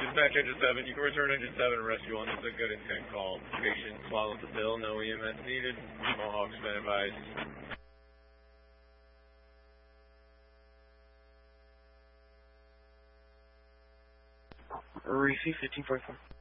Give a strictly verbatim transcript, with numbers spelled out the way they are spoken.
Dispatch engine seven, you can return engine seven and rescue one. This is a good intent call. Patient swallowed the pill, no E M S needed. Mohawk's been advised. Receive fifteen forty-four.